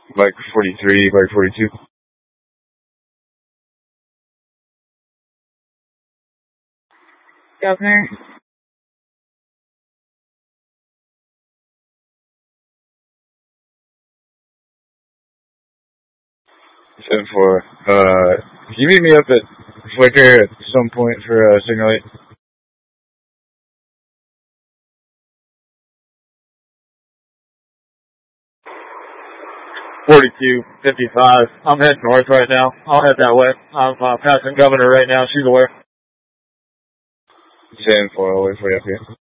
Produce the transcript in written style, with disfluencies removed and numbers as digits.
Bike 43, bike 42. Governor. 7-4. Can you meet me up at Flickr at some point for Signal 8? $42.55. I'm heading north right now. I'll head that way. I'm passing Governor right now. She's aware. 10-4, I'll wait for you up here.